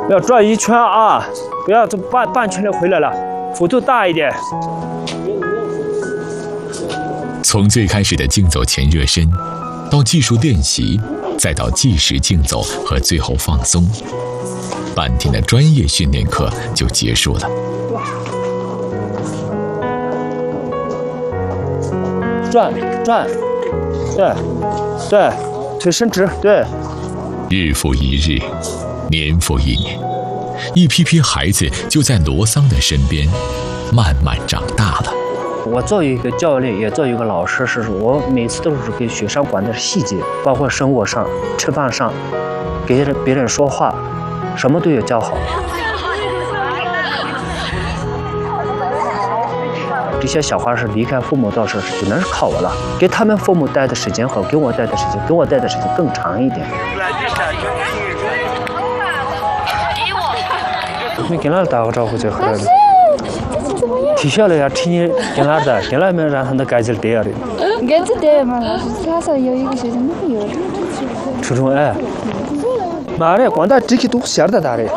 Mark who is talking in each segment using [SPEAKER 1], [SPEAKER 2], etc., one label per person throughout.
[SPEAKER 1] 要转一圈啊，不要这半圈就回来了，幅度大一点。
[SPEAKER 2] 从最开始的竞走前热身，到技术练习，再到计时竞走和最后放松，半天的专业训练课就结束了。
[SPEAKER 1] 转，对，腿伸直，对。
[SPEAKER 2] 日复一日，年复一年，一批批孩子就在罗桑的身边慢慢长大了。
[SPEAKER 1] 我作为一个教练，也作为一个老师，我每次都是给学生管的细节，包括生活上、吃饭上，给别人说话，什么都要教好。这些小孩是离开父母，到时候只能是靠我了。给他们父母带的时间和给我带的时间更长一点。没跟老师打个招呼就回来了。体校了呀，听你跟老师的，跟老师让他们改进点的。
[SPEAKER 3] 改进点嘛，他说有一个学生没有。
[SPEAKER 1] 初中哎，妈的，光打这个都闲的打的。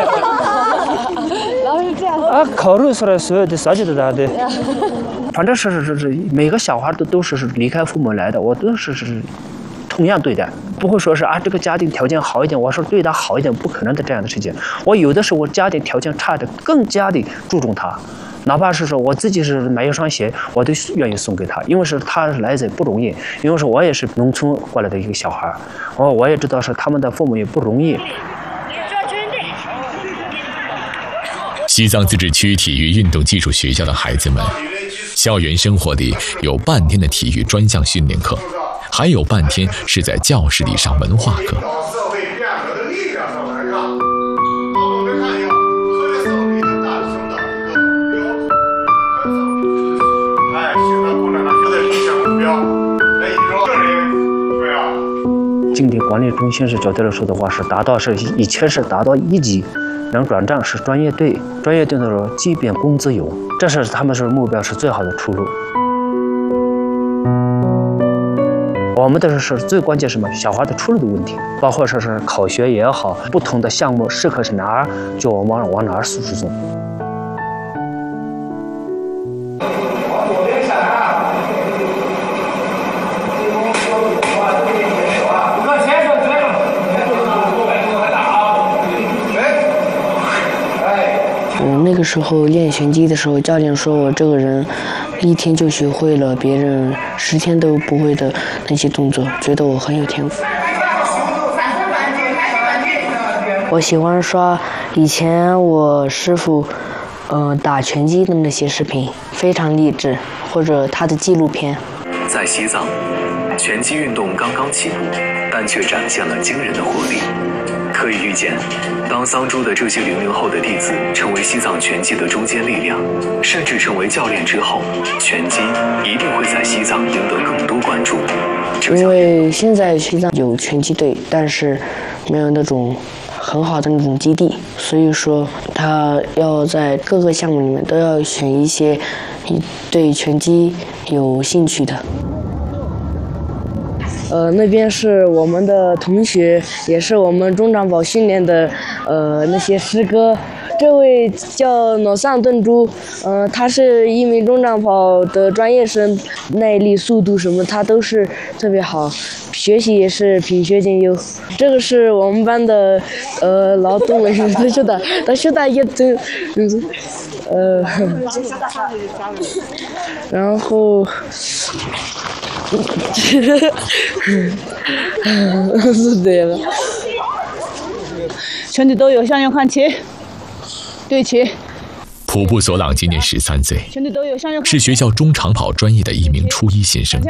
[SPEAKER 1] 啊，考虑出来所有的设计的打的，反正是每个小孩都是离开父母来的，我都是同样对待，不会说是啊这个家庭条件好一点，我说对他好一点，不可能的这样的事情。我有的时候我家庭条件差的，更加的注重他，哪怕是说我自己是买一双鞋，我都愿意送给他，因为是他来者不容易，因为是我也是农村过来的一个小孩，我也知道是他们的父母也不容易。
[SPEAKER 2] 西藏自治区体育运动技术学校的孩子们，校园生活里有半天的体育专项训练课，还有半天是在教室里上文化课。
[SPEAKER 1] 经典管理中心是绝对来说的话是以前是达到1级。能转账是专业队的时候，即便工资有，这是他们是目标是最好的出路。我们的是最关键什么？小孩的出路的问题，包括说是考学也好，不同的项目适合是哪儿，就往哪儿输送。
[SPEAKER 4] 那个时候练拳击的时候，教练说我这个人1天就学会了别人10天都不会的那些动作，觉得我很有天赋。我喜欢刷以前我师傅打拳击的那些视频，非常励志，或者他的纪录片。
[SPEAKER 5] 在西藏，拳击运动刚刚起步，但却展现了惊人的活力。可以预见，当桑珠的这些00后的弟子成为西藏拳击的中坚力量，甚至成为教练之后，拳击一定会在西藏赢得更多关注。
[SPEAKER 4] 因为现在西藏有拳击队，但是没有那种很好的那种基地，所以说他要在各个项目里面都要选一些对拳击有兴趣的。那边是我们的同学，也是我们中长跑训练的那些师哥。这位叫脑上顿珠，他是1名中长跑的专业生，耐力、速度什么他都是特别好，学习也是品学兼优。这个是我们班的劳动委员，他说的也真，然后。是对了。
[SPEAKER 6] 全体都有向右看齐，对齐。
[SPEAKER 2] 普布索朗今年13岁，是学校中长跑专业的1名初1新生。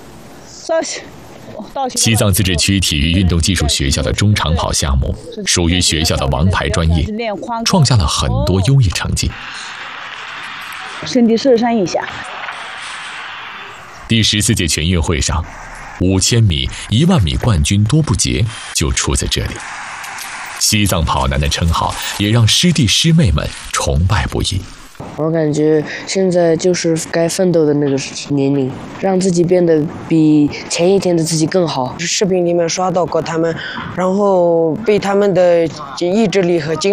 [SPEAKER 2] 西藏自治区体育运动技术学校的中长跑项目属于学校的王牌专业，创下了很多优异成绩。
[SPEAKER 6] 身体射山一下。
[SPEAKER 2] 第14届全运会上，5000米、10000米冠军多布杰就出在这里。西藏跑男的称号也让师弟师妹们崇拜不已。
[SPEAKER 4] 我感觉现在就是该奋斗的那个年龄，让自己变得比前一天的自己更好。
[SPEAKER 7] 视频里面刷到过他们，然后被他们的意志力和精